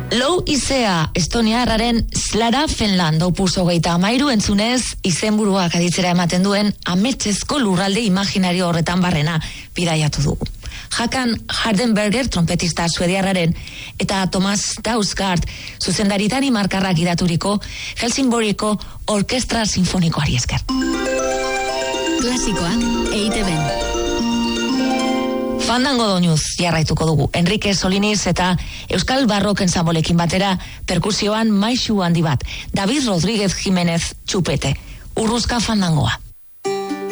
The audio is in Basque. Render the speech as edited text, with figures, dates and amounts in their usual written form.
Lou Izea, estoniarraren Slara Fenland opus 33 entzunez, izenburuak aditzera ematen duen ametxezko lurralde imaginario horretan barrena bidaiatu dugu. Hakan Hardenberger, trompetista suediarraren, eta Thomas Dausgaard, zuzendari Danimarkarrak idaturiko Helsingboriko Orkestra Sinfonikoari esker. Klasikoak EITB. Fandango doinuz jarraituko dugu. Enrique Soliniz eta Euskal Barrok ensamblekin batera perkusioan maisu handi bat. David Rodríguez Jiménez txupete. Urruzka fandangoa.